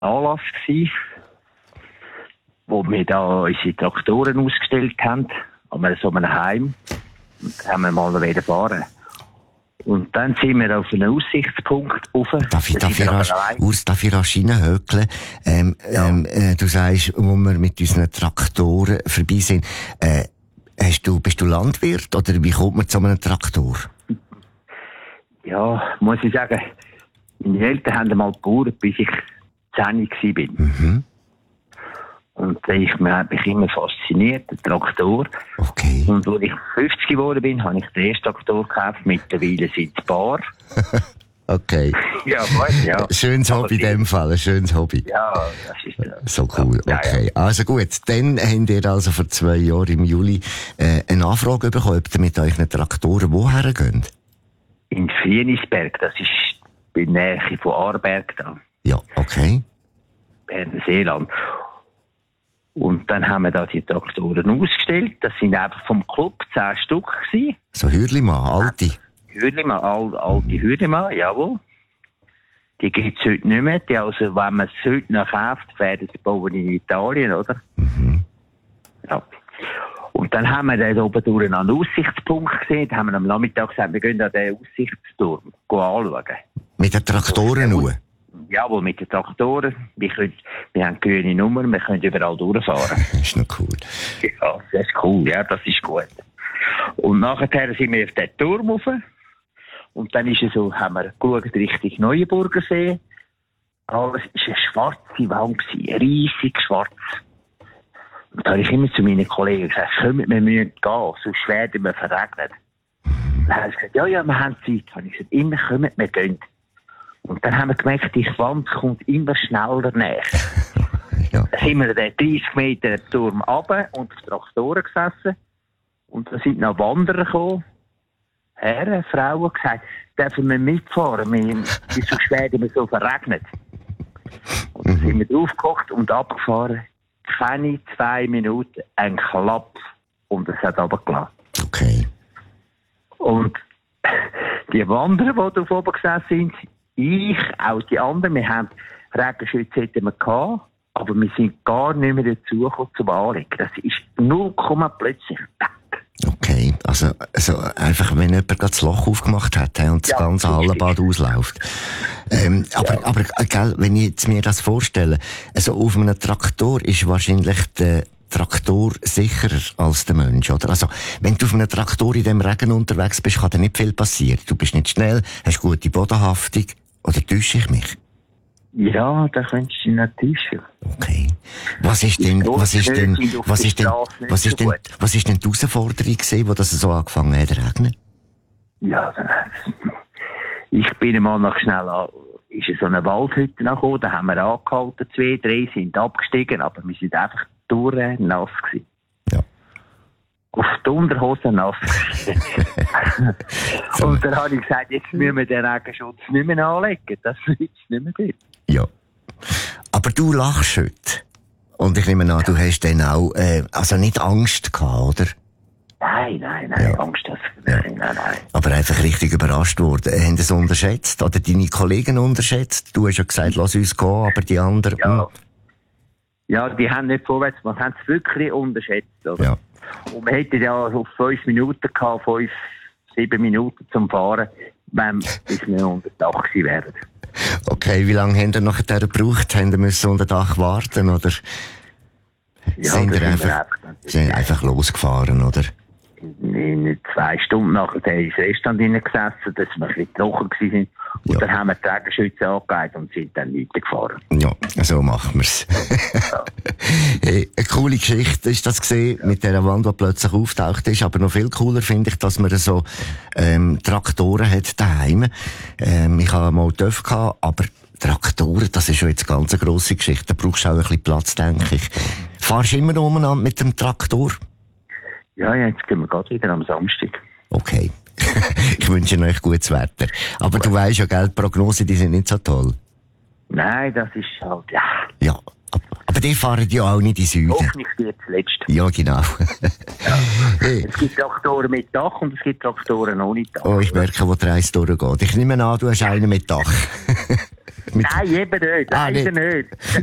Anlass gewesen, wo wir da unsere Traktoren ausgestellt haben, an so einem Heim. Und haben wir mal wieder fahren. Und dann sind wir auf einen Aussichtspunkt rauf. Darf ich rasch reinhökeln? Du sagst, wo wir mit unseren Traktoren vorbei sind, bist du Landwirt oder wie kommt man zu einem Traktor? Ja, muss ich sagen, meine Eltern haben mal gebaut, bis ich 10 war. Mhm. Und mir hat mich immer fasziniert, der Traktor. Okay. Und als ich 50 geworden bin, habe ich den ersten Traktor gekauft. Mittlerweile sind es Bar. Okay. Ja, weißt, ja. Schönes Hobby in dem Fall, ein schönes Hobby. Ja, das ist so cool. Okay. Ja. Also gut, dann habt ihr also vor 2 Jahren im Juli eine Anfrage bekommen, ob ihr mit euren Traktoren woher geht? In Frienisberg, das ist in der Nähe von Aarberg da. Ja, okay. Berner Seeland. Und dann haben wir da die Traktoren ausgestellt. Das sind einfach vom Club 10 Stück gewesen. So Hürlimann, alte? Hürlimann, alte Hürlimann, jawohl. Die gibt es heute nicht mehr. Also, wenn man es heute noch kauft, werden sie bauen in Italien, oder? Mhm. Ja. Und dann haben wir da oben durch einen Aussichtspunkt gesehen. Da haben wir am Nachmittag gesagt, wir gehen an den Aussichtsturm anschauen. Mit den Traktoren nur? Jawohl, mit den Traktoren. Wir haben grüne Nummern, wir können überall durchfahren. Das ist noch cool. Ja, das ist cool, ja, das ist gut. Und nachher sind wir auf den Turm rauf. Und dann ist es so, haben wir geschaut Richtung Neuenburgersee. Alles war eine schwarze Wand, riesig schwarz. Und da habe ich immer zu meinen Kollegen gesagt, kommt, wir müssen gehen, sonst werden wir verregnet. Dann haben sie gesagt, ja, wir haben Zeit. Dann habe ich gesagt, immer kommt, wir gehen. Und dann haben wir gemerkt, die Wand kommt immer schneller näher. Ja. Dann sind wir den 30 Meter Turm runter und auf Traktoren gesessen. Und da sind noch Wanderer gekommen. Herren, Frauen, gesagt, dürfen wir mitfahren? Wieso werden wir so verregnet? Und dann sind wir draufgekocht und abgefahren. Keine 2 Minuten, ein Klapp. Und es hat runtergelassen. Okay. Und die Wanderer, die da oben gesessen sind, ich, auch die anderen, wir haben Regenschütze gehabt, aber wir sind gar nicht mehr dazugekommen zum Anlegen. Das ist 0, plötzlich weg. Okay, also einfach, wenn jemand gerade das Loch aufgemacht hat und das ganze Hallenbad ausläuft. Aber gell, wenn ich jetzt mir das vorstelle, also auf einem Traktor ist wahrscheinlich der Traktor sicherer als der Mensch, oder? Also, wenn du auf einem Traktor in dem Regen unterwegs bist, kann dir nicht viel passieren. Du bist nicht schnell, hast gute Bodenhaftung. Oder täusche ich mich? Ja, da könntest du nicht täuschen. Okay. Was ist denn die Herausforderung gewesen, wo das so angefangen hat zu regnen? Ja, ich bin einmal noch schnell ist so eine Waldhütte gekommen, da haben wir angehalten, 2, 3 sind abgestiegen, aber wir sind einfach nass gewesen. Ja. Auf die Unterhose nass. Und dann habe ich gesagt, jetzt müssen wir den Regenschutz nicht mehr anlegen, das nützt nicht mehr gut. Ja. Aber du lachst heute. Und ich nehme an, du hast dann auch, also nicht Angst gehabt, oder? Nein, Ja. Angst. Nein. Aber einfach richtig überrascht worden. Haben sie es unterschätzt? Oder deine Kollegen unterschätzt? Du hast ja gesagt, lass uns gehen, aber die anderen... Ja. Ja, die haben nicht vorwärts gemacht, haben es wirklich unterschätzt. Oder? Ja. Und wir hätten ja auf 5 Minuten gehabt, 5, 7 Minuten zum Fahren, bis wir unter Dach gewesen wären. Okay, wie lange haben ihr nachher gebraucht? Haben ihr müssen unter Dach warten, oder? Ja, sind ihr einfach losgefahren, oder? In 2 Stunden nachher ins Restaurant hineingesessen, dass wir ein bisschen trocken waren. Und dann haben wir die Regenschütze angelegt und sind dann weitergefahren. Ja, so machen wir's. Hey, eine coole Geschichte ist das gesehen, mit dieser Wand, die plötzlich auftaucht ist. Aber noch viel cooler finde ich, dass man so Traktoren hat daheim. Ich hatte mal TÜV gehabt, aber Traktoren, das ist schon jetzt eine ganz grosse Geschichte. Da brauchst du auch ein bisschen Platz, denke ich. Fahrst du immer umeinander mit dem Traktor? Ja, jetzt gehen wir gerade wieder am Samstag. Okay. Ich wünsche euch gutes Wetter. Aber du weisst ja, gell, die Prognosen, die sind nicht so toll. Nein, das ist halt, ja. Ja, aber die fahren ja auch nicht in Süden. Hoffentlich wird zuletzt. Ja, genau. Es gibt Traktoren mit Dach und es gibt Traktoren ohne Dach. Oh, ich merke, wo die Reise durchgeht. Ich nehme an, du hast einen mit Dach. Nein, eben nicht. Leider nicht.